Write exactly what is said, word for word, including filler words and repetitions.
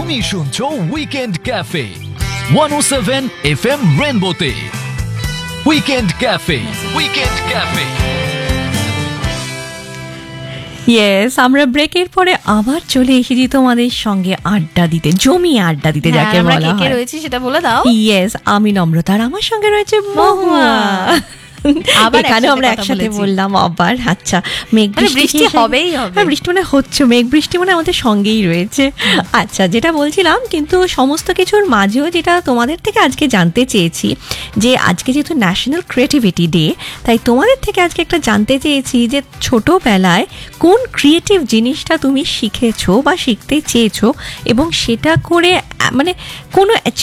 তুমি শুনছো weekend cafe one ও seven F M রেনবোতে। Weekend cafe weekend cafe yes, আমরা ব্রেকের পরে আবার চলে এসেছি তোমাদের সঙ্গে আড্ডা দিতে, জমিয়ে আড্ডা দিতে যাকে আমরা বলা কে কে হয়। রয়েছে সেটা বলে দাও। ইয়েস, আমি নম্রতা আর আমার সঙ্গে রয়েছে মহুয়া। আবার এখানে একসাথে আমরা কথা একসাথে বলেছি। বললাম আবার। আচ্ছা, মেঘ মানে বৃষ্টি কি- হবেই হবে। হ্যাঁ, বৃষ্টি মানে হচ্ছে, মেঘ বৃষ্টি মানে আমাদের সঙ্গেই রয়েছে। আচ্ছা, যেটা বলছিলাম, কিন্তু সমস্ত কিছুর মাঝেও যেটা তোমাদের থেকে আজকে জানতে চেয়েছি, যে আজকে যেহেতু ন্যাশনাল ক্রিয়েটিভিটি ডে, তাই তোমাদের থেকে আজকে একটা জানতে চেয়েছি যে ছোটবেলায় কোন ক্রিয়েটিভ জিনিসটা তুমি শিখেছো বা শিখতে চেয়েছো, এবং সেটা করে আহ, মানে কোনো